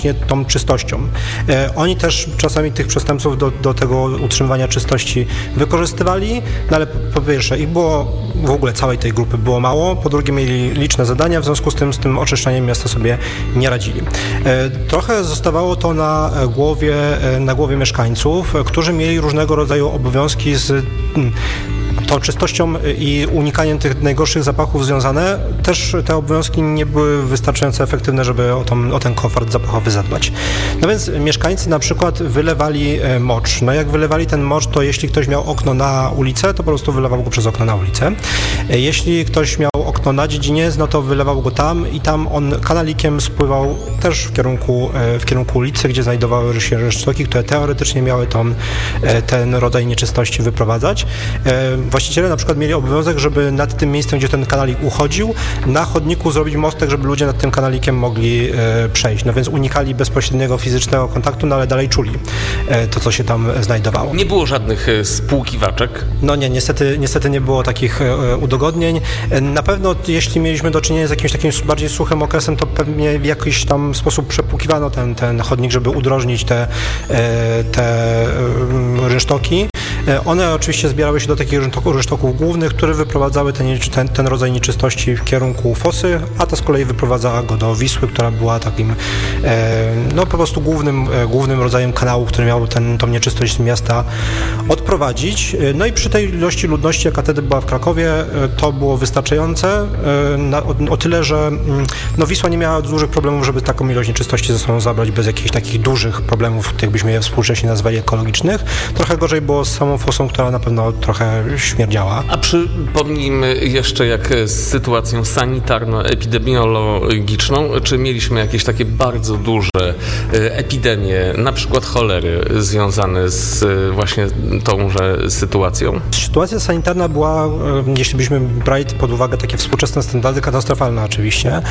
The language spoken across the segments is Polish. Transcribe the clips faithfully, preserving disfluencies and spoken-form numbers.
właśnie tą czystością. Oni też czasami tych przestępców do, do tego utrzymywania czystości wykorzystywali, no ale po pierwsze ich było, w ogóle całej tej grupy było mało, po drugie mieli liczne zadania, w związku z tym z tym oczyszczaniem miasta sobie nie radzili. Trochę zostawało to na głowie, na głowie mieszkańców, którzy mieli różnego rodzaju obowiązki z tą czystością i unikaniem tych najgorszych zapachów związane. Też te obowiązki nie były wystarczająco efektywne, żeby o, tą, o ten komfort zapachowy zadbać. No więc mieszkańcy na przykład wylewali mocz. No jak wylewali ten mocz, to jeśli ktoś miał okno na ulicę, to po prostu wylewał go przez okno na ulicę. Jeśli ktoś miał okno na dziedziniec, no to wylewał go tam i tam on kanalikiem spływał też w kierunku, w kierunku ulicy, gdzie znajdowały się resztki, które teoretycznie miały tą, ten rodzaj nieczystości wyprowadzać. Właściciele na przykład mieli obowiązek, żeby nad tym miejscem, gdzie ten kanalik uchodził, na chodniku zrobić mostek, żeby ludzie nad tym kanalikiem mogli e, przejść. No więc unikali bezpośredniego fizycznego kontaktu, no ale dalej czuli e, to, co się tam znajdowało. Nie było żadnych e, spłukiwaczek? No nie, niestety, niestety nie było takich e, udogodnień. E, na pewno jeśli mieliśmy do czynienia z jakimś takim bardziej suchym okresem, to pewnie w jakiś tam sposób przepłukiwano ten, ten chodnik, żeby udrożnić te, e, te e, rynsztoki. One oczywiście zbierały się do takich rynsztoków głównych, które wyprowadzały ten, ten, ten rodzaj nieczystości w kierunku Fosy, a ta z kolei wyprowadzała go do Wisły, która była takim e, no po prostu głównym, e, głównym rodzajem kanału, który miał ten, tą nieczystość z miasta odprowadzić. No i przy tej ilości ludności, jaka wtedy była w Krakowie, e, to było wystarczające e, na, o, o tyle, że no, Wisła nie miała dużych problemów, żeby taką ilość nieczystości ze sobą zabrać bez jakichś takich dużych problemów, jak byśmy je współcześnie nazwali ekologicznych. Trochę gorzej było z samą Fosą, która na pewno trochę śmierdziała. A przypomnijmy jeszcze, jak z sytuacją sanitarno-epidemiologiczną, czy mieliśmy jakieś takie bardzo duże epidemie, na przykład cholery, związane z właśnie tąże sytuacją? Sytuacja sanitarna była, jeśli byśmy brali pod uwagę takie współczesne standardy, katastrofalna oczywiście.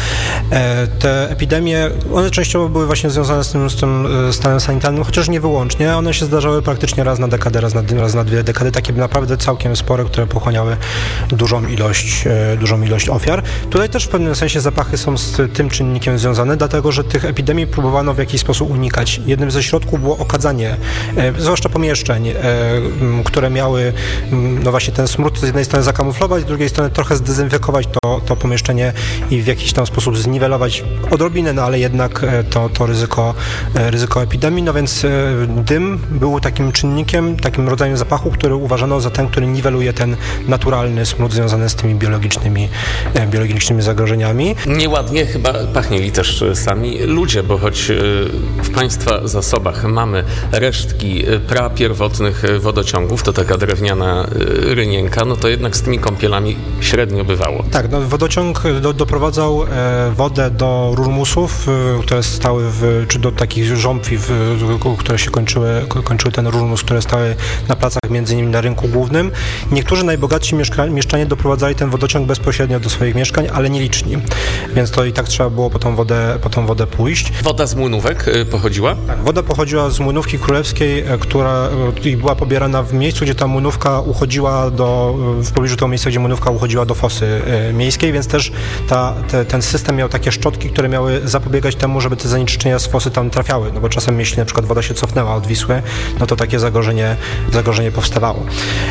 Te epidemie, one częściowo były właśnie związane z tym, z tym stanem sanitarnym, chociaż nie wyłącznie. One się zdarzały praktycznie raz na dekadę, raz na, raz na dwie dekady, takie naprawdę całkiem spore, które pochłaniały dużą ilość, dużą ilość ofiar. Tutaj też w pewnym sensie zapachy są z tym czynnikiem związane, dlatego że tych epidemii próbowano w jakiś sposób unikać. Jednym ze środków było okadzanie, zwłaszcza pomieszczeń, które miały no właśnie ten smród z jednej strony zakamuflować, z drugiej strony trochę zdezynfekować to, to pomieszczenie i w jakiś tam sposób zniwelować odrobinę, no ale jednak to, to ryzyko, ryzyko epidemii. No więc dym był takim czynnikiem, takim rodzajem zapachu, który uważano za ten, który niweluje ten naturalny smród związany z tymi biologicznymi, biologicznymi zagrożeniami. Nieładnie chyba pachnieli też sami ludzie, bo choć w Państwa zasobach mamy resztki prapierwotnych wodociągów, to taka drewniana rynienka, no to jednak z tymi kąpielami średnio bywało. Tak, no wodociąg do, doprowadzał wodę do rurmusów, które stały w, czy do takich żąpli, w, które się kończyły, kończyły ten rurmus, które stały na placach, między innymi na rynku głównym. Niektórzy najbogatsi mieszka- mieszczanie doprowadzali ten wodociąg bezpośrednio do swoich mieszkań, ale nieliczni. Więc to i tak trzeba było po tą wodę, po tą wodę pójść. Woda z młynówek pochodziła? Tak, woda pochodziła z młynówki królewskiej, która była pobierana w miejscu, gdzie ta młynówka uchodziła do, w pobliżu tego miejsca, gdzie młynówka uchodziła do fosy miejskiej, więc też ta, te, ten system miał takie szczotki, które miały zapobiegać temu, żeby te zanieczyszczenia z fosy tam trafiały, no bo czasem jeśli na przykład woda się cofnęła od Wisły, no to takie zagrożenie, zagrożenie powstawało.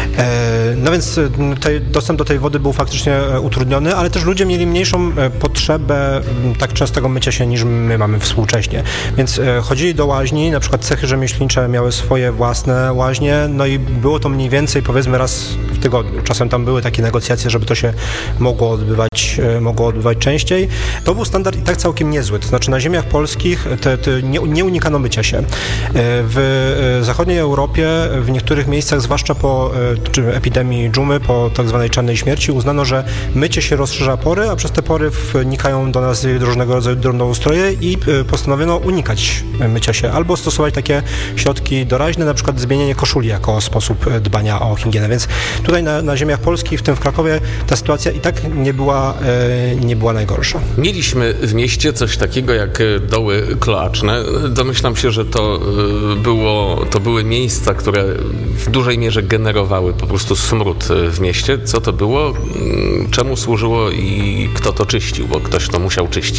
No więc tej, dostęp do tej wody był faktycznie utrudniony, ale też ludzie mieli mniejszą potrzebę tak częstego mycia się niż my mamy współcześnie. Więc chodzili do łaźni, na przykład cechy rzemieślnicze miały swoje własne łaźnie, no i było to mniej więcej powiedzmy raz w tygodniu. Czasem tam były takie negocjacje, żeby to się mogło odbywać, mogło odbywać częściej. To był standard i tak całkiem niezły, to znaczy na ziemiach polskich te, te nie, nie unikano mycia się. W zachodniej Europie w niektórych miejscach, zwłaszcza po czy epidemii dżumy, po tak zwanej czarnej śmierci, uznano, że mycie się rozszerza pory, a przez te pory wnikają do nas różnego rodzaju drobnoustroje i postanowiono unikać mycia się albo stosować takie środki doraźne, na przykład zmienienie koszuli jako sposób dbania o higienę. Więc tutaj na, na ziemiach polskich, w tym w Krakowie, ta sytuacja i tak nie była, nie była najgorsza. Mieliśmy w mieście coś takiego jak doły kloaczne. Domyślam się, że to, było, to były miejsca, które w dużej mierze generowały po prostu smród w mieście. Co to było? Czemu służyło i kto to czyścił? Bo ktoś to musiał czyścić.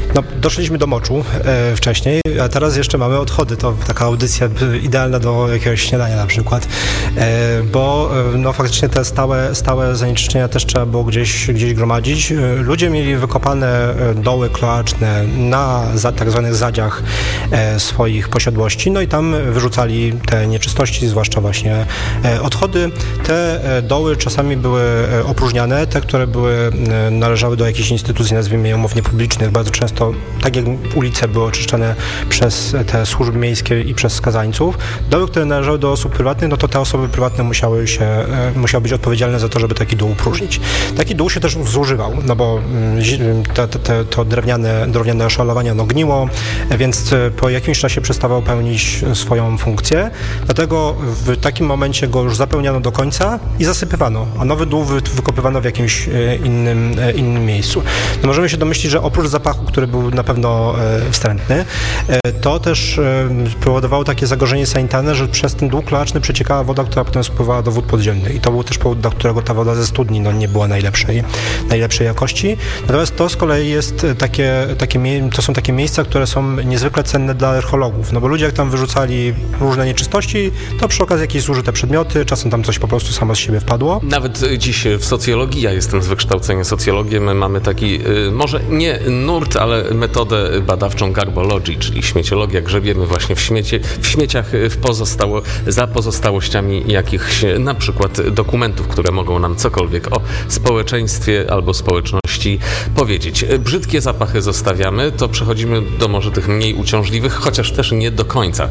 No, doszliśmy do moczu e, wcześniej, a teraz jeszcze mamy odchody. To taka audycja idealna do jakiegoś śniadania na przykład, e, bo e, no, faktycznie te stałe, stałe zanieczyszczenia też trzeba było gdzieś, gdzieś gromadzić. E, ludzie mieli wykopane doły kloaczne na za, tak zwanych zadziach e, swoich posiadłości, no i tam wyrzucali te nieczystości, zwłaszcza właśnie e, odchody. Te e, doły czasami były e, opróżniane, te, które były, e, należały do jakiejś instytucji, nazwijmy je umownie publicznych, bardzo często, tak jak ulice były oczyszczane przez te służby miejskie i przez skazańców, doły, które należały do osób prywatnych, no to te osoby prywatne musiały się, e, musiały być odpowiedzialne za to, żeby taki dół opróżnić. Taki dół się też zużywał, no bo te, te, to drewniane, drewniane szalowanie ono gniło, więc po jakimś czasie przestawał pełnić swoją funkcję, dlatego w takim momencie go już zapełniano do końca i zasypywano, a nowy dół wy, wykopywano w jakimś innym, innym miejscu. No możemy się domyślić, że oprócz zapachu, który był na pewno wstrętny, to też powodowało takie zagrożenie sanitarne, że przez ten dół kloaczny przeciekała woda, która potem spływała do wód podziemnych i to był też powód, dla którego ta woda ze studni no, nie była najlepszej, najlepszej jakości. Natomiast to z kolei jest takie, takie, to są takie miejsca, które są niezwykle cenne dla archeologów, no bo ludzie jak tam wyrzucali różne nieczystości, to przy okazji jakieś zużyte przedmioty, czasem tam coś po prostu samo z siebie wpadło. Nawet dziś w socjologii, ja jestem z wykształcenia socjologiem, mamy taki, może nie nurt, ale metodę badawczą garbology, czyli śmieciologia, grzebiemy właśnie w, śmiecie, w śmieciach w pozostało, za pozostałościami jakichś na przykład dokumentów, które mogą nam cokolwiek o społeczeństwie albo społeczności powiedzieć. Brzydkie zapachy zostawiamy, to przechodzimy do może tych mniej uciążliwych, chociaż też nie do końca.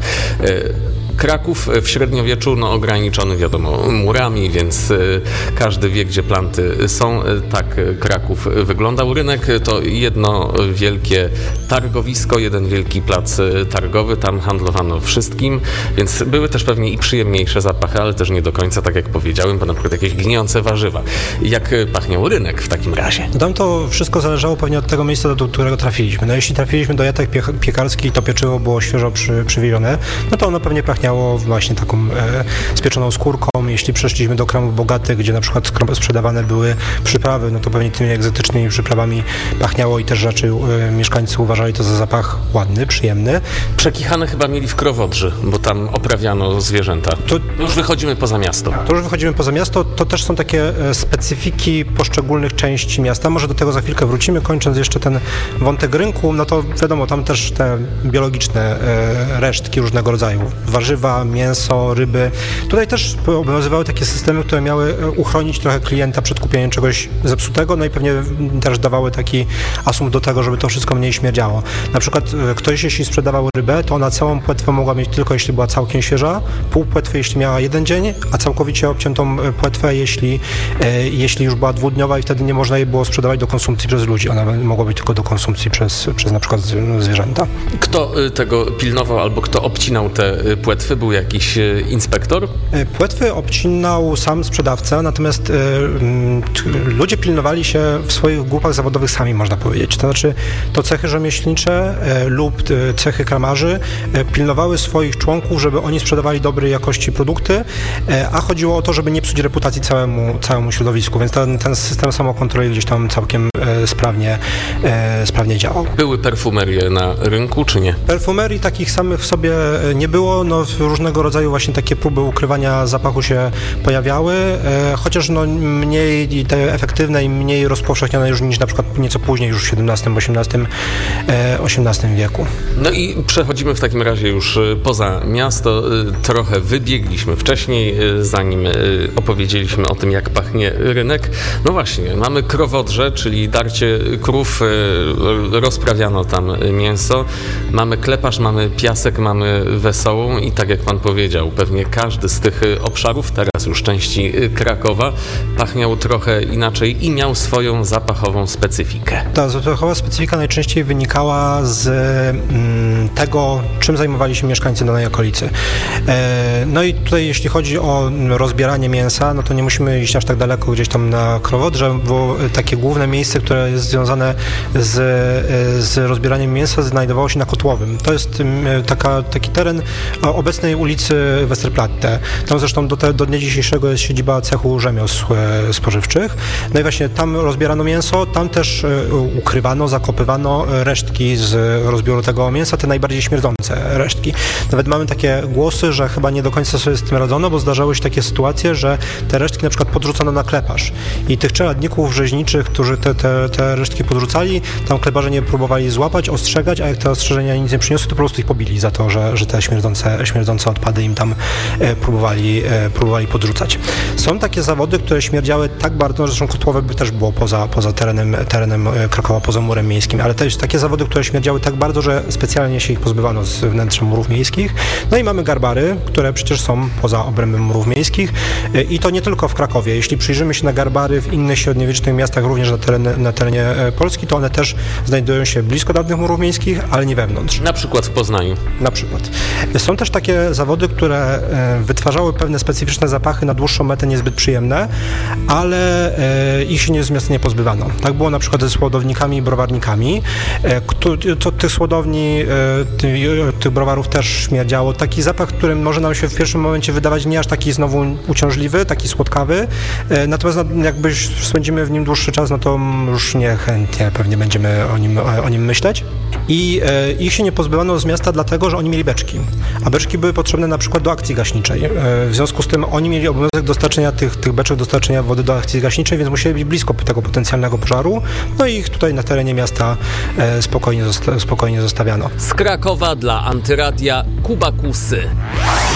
Kraków w średniowieczu no, ograniczony, wiadomo, murami, więc y, każdy wie, gdzie planty są. Tak Kraków wyglądał. Rynek to jedno wielkie targowisko, jeden wielki plac targowy. Tam handlowano wszystkim, więc były też pewnie i przyjemniejsze zapachy, ale też nie do końca, tak jak powiedziałem, bo na przykład jakieś gnijące warzywa. Jak pachniał rynek w takim razie? Tam to wszystko zależało pewnie od tego miejsca, do którego trafiliśmy. No jeśli trafiliśmy do jatek piekarskich, to pieczywo było świeżo przy, przywiezione, no to ono pewnie pachniało właśnie taką e, spieczoną skórką. Jeśli przeszliśmy do kramów bogatych, gdzie na przykład sprzedawane były przyprawy, no to pewnie tymi egzotycznymi przyprawami pachniało i też raczej e, mieszkańcy uważali to za zapach ładny, przyjemny. Przekichane chyba mieli w Krowodrzy, bo tam oprawiano zwierzęta. To już wychodzimy poza miasto. To już wychodzimy poza miasto. To też są takie specyfiki poszczególnych części miasta. Może do tego za chwilkę wrócimy. Kończąc jeszcze ten wątek rynku, no to wiadomo, tam też te biologiczne e, resztki różnego rodzaju. Warzywa, mięso, ryby. Tutaj też obowiązywały takie systemy, które miały uchronić trochę klienta przed kupieniem czegoś zepsutego, no i pewnie też dawały taki asumpt do tego, żeby to wszystko mniej śmierdziało. Na przykład ktoś, jeśli sprzedawał rybę, to ona całą płetwę mogła mieć tylko, jeśli była całkiem świeża, pół płetwy, jeśli miała jeden dzień, a całkowicie obciętą płetwę, jeśli, e, jeśli już była dwudniowa i wtedy nie można jej było sprzedawać do konsumpcji przez ludzi. Ona mogła być tylko do konsumpcji przez, przez na przykład zwierzęta. Kto tego pilnował albo kto obcinał te płetwy? Był jakiś inspektor? Płetwy obcinał sam sprzedawca, natomiast y, y, ludzie pilnowali się w swoich grupach zawodowych sami, można powiedzieć. To znaczy to cechy rzemieślnicze y, lub y, cechy kramarzy y, pilnowały swoich członków, żeby oni sprzedawali dobrej jakości produkty, y, a chodziło o to, żeby nie psuć reputacji całemu, całemu środowisku, więc ten, ten system samokontroli gdzieś tam całkiem y, sprawnie, y, sprawnie działał. Były perfumerie na rynku, czy nie? Perfumerii takich samych w sobie nie było, no różnego rodzaju właśnie takie próby ukrywania zapachu się pojawiały, e, chociaż no mniej te efektywne i mniej rozpowszechnione już niż na przykład nieco później, już w siedemnastym, osiemnastym, e, osiemnastym wieku. No i przechodzimy w takim razie już poza miasto. Trochę wybiegliśmy wcześniej, zanim opowiedzieliśmy o tym, jak pachnie rynek. No właśnie, mamy Krowodrze, czyli darcie krów, rozprawiano tam mięso. Mamy Kleparz, mamy Piasek, mamy Wesołą i tak jak pan powiedział, pewnie każdy z tych obszarów, teraz już części Krakowa, pachniał trochę inaczej i miał swoją zapachową specyfikę. Ta zapachowa specyfika najczęściej wynikała z mm, tego, czym zajmowali się mieszkańcy danej okolicy. No i tutaj jeśli chodzi o rozbieranie mięsa, no to nie musimy iść aż tak daleko gdzieś tam na Krowodrze, bo takie główne miejsce, które jest związane z, z rozbieraniem mięsa, znajdowało się na Kotłowym. To jest taka, taki teren obecnej ulicy Westerplatte. Tam zresztą do, te, do dnia dzisiejszego jest siedziba cechu rzemiosł spożywczych. No i właśnie tam rozbierano mięso, tam też ukrywano, zakopywano resztki z rozbioru tego mięsa, te najbardziej śmierdzące resztki. Nawet mamy takie głosy, że chyba nie do końca sobie z tym radzono, bo zdarzały się takie sytuacje, że te resztki na przykład podrzucono na kleparz i tych czeladników rzeźniczych, którzy te, te, te resztki podrzucali, tam kleparze nie próbowali złapać, ostrzegać, a jak te ostrzeżenia nic nie przyniosły, to po prostu ich pobili za to, że, że te śmierdzące, śmierdzące odpady im tam e, próbowali, e, próbowali podrzucać. Są takie zawody, które śmierdziały tak bardzo, zresztą Kotłowe by też było poza, poza terenem, terenem Krakowa, poza murem miejskim, ale też takie zawody, które śmierdziały tak bardzo, że specjalnie się ich pozbywano z wnętrza murów miejskich. No i mamy garbary, które przecież są poza obrębem murów miejskich i to nie tylko w Krakowie. Jeśli przyjrzymy się na garbary w innych średniowiecznych miastach, również na terenie, na terenie Polski, to one też znajdują się blisko dawnych murów miejskich, ale nie wewnątrz. Na przykład w Poznaniu. Na przykład. Są też takie zawody, które wytwarzały pewne specyficzne zapachy na dłuższą metę niezbyt przyjemne, ale ich się z miasta nie pozbywano. Tak było na przykład ze słodownikami i browarnikami. To tych słodowni, tych browarów też śmierdziało. Taki zapach, który może nam się w pierwszym momencie wydawać nie aż taki znowu uciążliwy, taki słodkawy, natomiast jakbyś spędzimy w nim dłuższy czas, no to już niechętnie pewnie będziemy o nim, o nim myśleć. I e, ich się nie pozbywano z miasta dlatego, że oni mieli beczki, a beczki były potrzebne na przykład do akcji gaśniczej. E, w związku z tym oni mieli obowiązek dostarczenia tych, tych beczek, dostarczenia wody do akcji gaśniczej, więc musieli być blisko tego potencjalnego pożaru, no i ich tutaj na terenie miasta e, spokojnie, zosta- spokojnie zostawiano. Z Krakowa dla Antyradia Kuba Kusy.